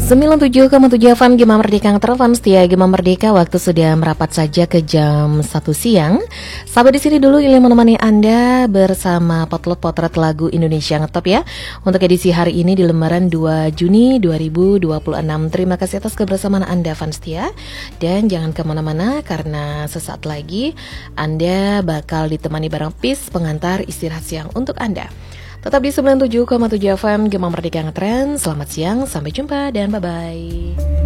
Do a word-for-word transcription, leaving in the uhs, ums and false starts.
sembilan puluh tujuh koma tujuh F M Gema Merdeka Ngetelepon setia Gema Merdeka. Waktu sudah merapat saja ke jam satu siang. Sampai di sini dulu Ili menemani Anda bersama Potlot Potret Lagu Indonesia Ngetop ya. Untuk edisi hari ini di lembaran dua Juni dua ribu dua puluh enam. Terima kasih atas kebersamaan Anda fans setia. Dan jangan kemana-mana karena sesaat lagi Anda bakal ditemani bareng Peace, pengantar istirahat siang untuk Anda. Tetap di sembilan puluh tujuh koma tujuh F M Gema Merdeka Ngetrend. Selamat siang, sampai jumpa dan bye-bye.